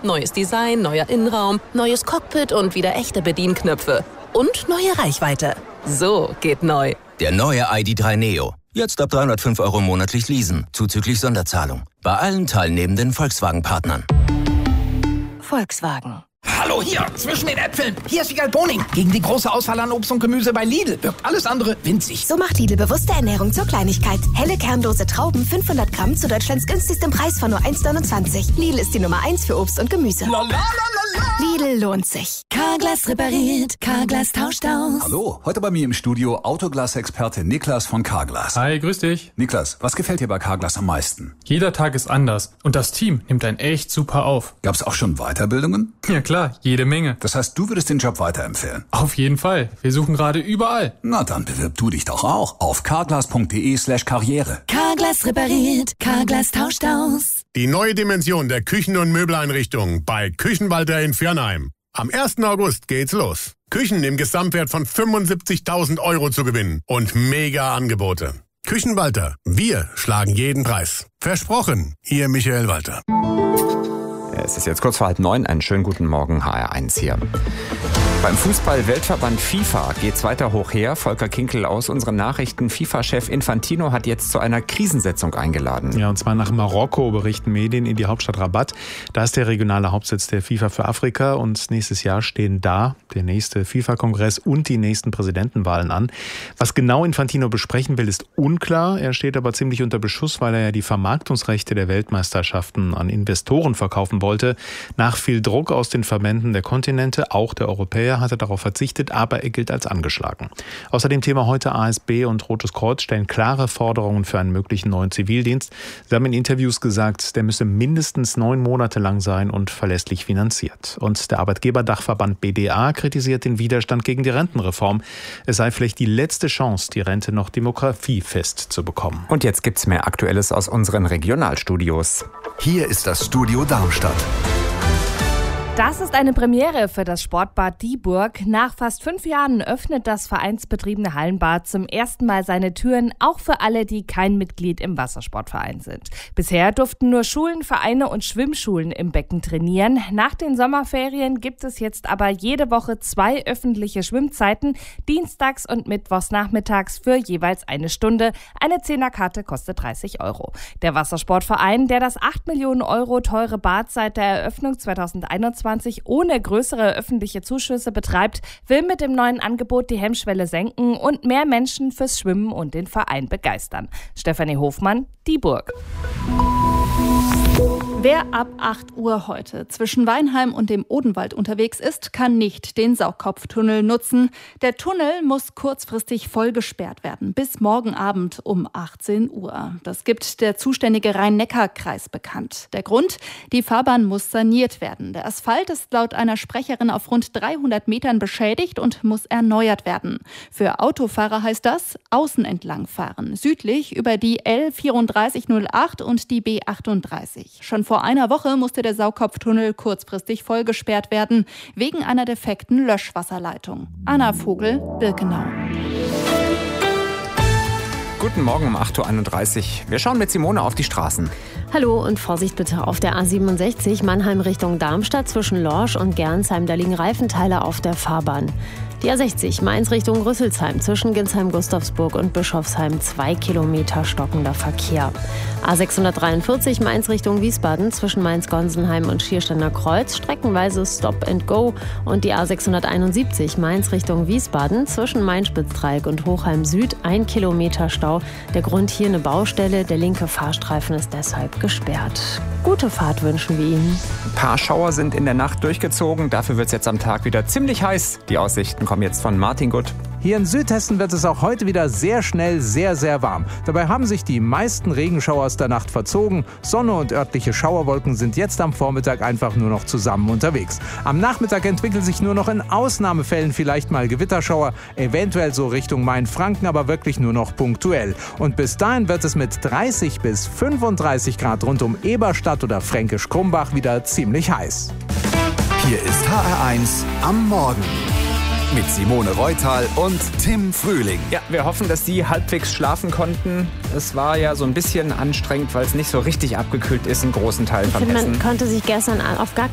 Neues Design, neuer Innenraum, neues Cockpit und wieder echte Bedienknöpfe. Und neue Reichweite. So geht neu. Der neue ID.3 Neo. Jetzt ab 305 € monatlich leasen, zuzüglich Sonderzahlung. Bei allen teilnehmenden Volkswagen-Partnern. Volkswagen. Hallo hier, zwischen den Äpfeln. Hier ist Wiegald Boning. Gegen die große Auswahl an Obst und Gemüse bei Lidl wirkt alles andere winzig. So macht Lidl bewusste Ernährung zur Kleinigkeit. Helle kernlose Trauben, 500 Gramm zu Deutschlands günstigstem Preis von nur 1,29. Lidl ist die Nummer 1 für Obst und Gemüse. Lidl lohnt sich. Carglass repariert, Carglass tauscht aus. Hallo, heute bei mir im Studio Autoglas-Experte Niklas von Carglass. Hi, grüß dich. Niklas, was gefällt dir bei Carglass am meisten? Jeder Tag ist anders und das Team nimmt einen echt super auf. Gab's auch schon Weiterbildungen? Ja klar, jede Menge. Das heißt, du würdest den Job weiterempfehlen? Auf jeden Fall. Wir suchen gerade überall. Na, dann bewirb du dich doch auch auf carglass.de/karriere. Carglass repariert, Carglass tauscht aus. Die neue Dimension der Küchen- und Möbeleinrichtungen bei Küchenwalter in Viernheim. Am 1. August geht's los. Küchen im Gesamtwert von 75.000 € zu gewinnen und mega Angebote. Küchenwalter, wir schlagen jeden Preis. Versprochen, Ihr Michael Walter. Es ist jetzt kurz vor 8:30. Einen schönen guten Morgen, HR1 hier. Beim Fußball-Weltverband FIFA geht's weiter hoch her. Volker Kinkel aus unseren Nachrichten. FIFA-Chef Infantino hat jetzt zu einer Krisensitzung eingeladen. Ja, und zwar nach Marokko, berichten Medien, in die Hauptstadt Rabat. Da ist der regionale Hauptsitz der FIFA für Afrika und nächstes Jahr stehen da der nächste FIFA-Kongress und die nächsten Präsidentenwahlen an. Was genau Infantino besprechen will, ist unklar. Er steht aber ziemlich unter Beschuss, weil er ja die Vermarktungsrechte der Weltmeisterschaften an Investoren verkaufen wollte. Nach viel Druck aus den Verbänden der Kontinente, auch der Europäer, hat er darauf verzichtet, aber er gilt als angeschlagen. Außerdem Thema heute ASB und Rotes Kreuz stellen klare Forderungen für einen möglichen neuen Zivildienst. Sie haben in Interviews gesagt, der müsse mindestens 9 Monate lang sein und verlässlich finanziert. Und der Arbeitgeberdachverband BDA kritisiert den Widerstand gegen die Rentenreform. Es sei vielleicht die letzte Chance, die Rente noch demografiefest zu bekommen. Und jetzt gibt's mehr Aktuelles aus unseren Regionalstudios. Hier ist das Studio Darmstadt. Das ist eine Premiere für das Sportbad Dieburg. Nach fast 5 Jahren öffnet das vereinsbetriebene Hallenbad zum ersten Mal seine Türen, auch für alle, die kein Mitglied im Wassersportverein sind. Bisher durften nur Schulen, Vereine und Schwimmschulen im Becken trainieren. Nach den Sommerferien gibt es jetzt aber jede Woche 2 öffentliche Schwimmzeiten, dienstags und mittwochs nachmittags für jeweils 1 Stunde. Eine 10er-Karte kostet 30 €. Der Wassersportverein, der das 8 Millionen € teure Bad seit der Eröffnung 2021 ohne größere öffentliche Zuschüsse betreibt, will mit dem neuen Angebot die Hemmschwelle senken und mehr Menschen fürs Schwimmen und den Verein begeistern. Stefanie Hofmann, Dieburg. Wer ab 8 Uhr heute zwischen Weinheim und dem Odenwald unterwegs ist, kann nicht den Sautkopftunnel nutzen. Der Tunnel muss kurzfristig voll gesperrt werden, bis morgen Abend um 18 Uhr. Das gibt der zuständige Rhein-Neckar-Kreis bekannt. Der Grund? Die Fahrbahn muss saniert werden. Der Asphalt ist laut einer Sprecherin auf rund 300 Metern beschädigt und muss erneuert werden. Für Autofahrer heißt das, außen entlang fahren, südlich über die L3408 und die B38. Schon vor einer Woche musste der Sautkopftunnel kurzfristig vollgesperrt werden, wegen einer defekten Löschwasserleitung. Anna Vogel, Birkenau. Guten Morgen um 8:31 Uhr. Wir schauen mit Simone auf die Straßen. Hallo und Vorsicht bitte auf der A67 Mannheim Richtung Darmstadt zwischen Lorsch und Gernsheim. Da liegen Reifenteile auf der Fahrbahn. Die A60 Mainz Richtung Rüsselsheim zwischen Ginsheim-Gustavsburg und Bischofsheim 2 Kilometer stockender Verkehr. A643 Mainz Richtung Wiesbaden zwischen Mainz-Gonsenheim und Schiersteiner Kreuz streckenweise Stop and Go und die A671 Mainz Richtung Wiesbaden zwischen Main-Spitzdreieck und Hochheim Süd 1 Kilometer Stau. Der Grund hier eine Baustelle, der linke Fahrstreifen ist deshalb gesperrt. Gute Fahrt wünschen wir Ihnen. Ein paar Schauer sind in der Nacht durchgezogen, dafür wird es jetzt am Tag wieder ziemlich heiß. Die Aussichten kommen jetzt von Martin Gutt. Hier in Südhessen wird es auch heute wieder sehr schnell sehr, sehr warm. Dabei haben sich die meisten Regenschauer aus der Nacht verzogen. Sonne und örtliche Schauerwolken sind jetzt am Vormittag einfach nur noch zusammen unterwegs. Am Nachmittag entwickeln sich nur noch in Ausnahmefällen vielleicht mal Gewitterschauer, eventuell so Richtung Mainfranken, aber wirklich nur noch punktuell. Und bis dahin wird es mit 30 bis 35 Grad rund um Eberstadt oder Fränkisch-Krumbach wieder ziemlich heiß. Hier ist HR1 am Morgen. Mit Simone Reutal und Tim Frühling. Ja, wir hoffen, dass Sie halbwegs schlafen konnten. Es war ja so ein bisschen anstrengend, weil es nicht so richtig abgekühlt ist in großen Teilen von Hessen. Man konnte sich gestern auf gar